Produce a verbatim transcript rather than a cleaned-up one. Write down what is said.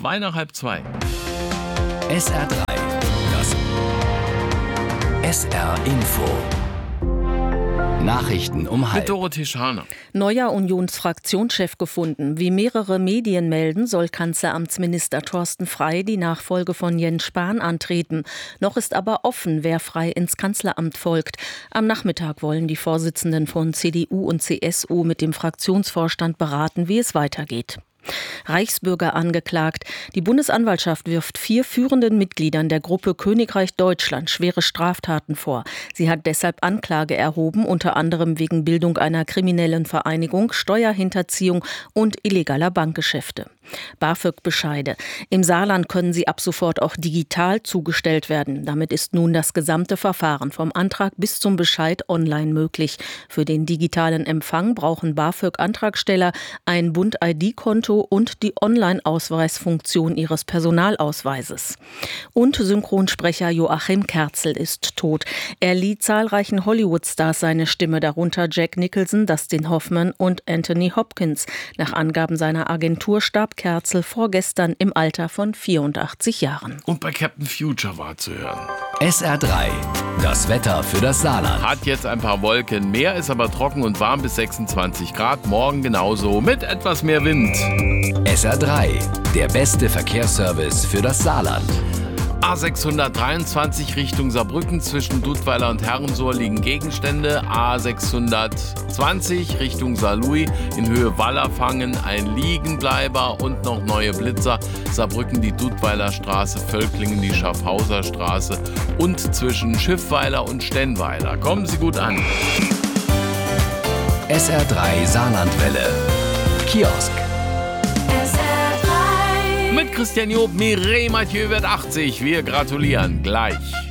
zwei nach halb zwei. S R drei, das S R Info. Nachrichten um halb. Mit Dorothee Scharner. Neuer Unionsfraktionschef gefunden. Wie mehrere Medien melden, soll Kanzleramtsminister Thorsten Frey die Nachfolge von Jens Spahn antreten. Noch ist aber offen, wer Frey ins Kanzleramt folgt. Am Nachmittag wollen die Vorsitzenden von C D U und C S U mit dem Fraktionsvorstand beraten, wie es weitergeht. Reichsbürger angeklagt. Die Bundesanwaltschaft wirft vier führenden Mitgliedern der Gruppe Königreich Deutschland schwere Straftaten vor. Sie hat deshalb Anklage erhoben, unter anderem wegen Bildung einer kriminellen Vereinigung, Steuerhinterziehung und illegaler Bankgeschäfte. BAföG-Bescheide. Im Saarland können sie ab sofort auch digital zugestellt werden. Damit ist nun das gesamte Verfahren vom Antrag bis zum Bescheid online möglich. Für den digitalen Empfang brauchen BAföG-Antragsteller ein Bund-I D-Konto und die Online-Ausweisfunktion ihres Personalausweises. Und Synchronsprecher Joachim Kerzel ist tot. Er lieh zahlreichen Hollywood-Stars seine Stimme, darunter Jack Nicholson, Dustin Hoffman und Anthony Hopkins. Nach Angaben seiner Agentur starb Kerzel vorgestern im Alter von vierundachtzig Jahren. Und bei Captain Future war zu hören. S R drei, das Wetter für das Saarland. Hat jetzt ein paar Wolken, Meer ist aber trocken und warm bis sechsundzwanzig Grad. Morgen genauso mit etwas mehr Wind. S R drei, der beste Verkehrsservice für das Saarland. A sechshundertdreiundzwanzig Richtung Saarbrücken, zwischen Dudweiler und Herrensohr liegen Gegenstände. A sechshundertzwanzig Richtung Saarlouis, in Höhe Wallerfangen ein Liegenbleiber und noch neue Blitzer. Saarbrücken die Dudweiler Straße, Völklingen die Schaffhauser Straße und zwischen Schiffweiler und Stennweiler. Kommen Sie gut an. S R drei Saarlandwelle. Kiosk. Mit Christian Job, Mireille Mathieu wird achtzig. Wir gratulieren gleich.